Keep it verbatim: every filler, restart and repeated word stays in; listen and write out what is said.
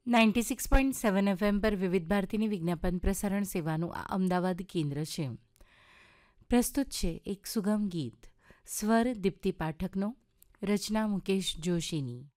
Ninety six point seven FM પર વિવિધ ભારતીની વિજ્ઞાપન પ્રસારણ સેવાનું આ અમદાવાદ કેન્દ્ર છે. પ્રસ્તુત છે એક સુગમ ગીત, સ્વર દીપ્તિ પાઠકનો, રચના મુકેશ જોશીની.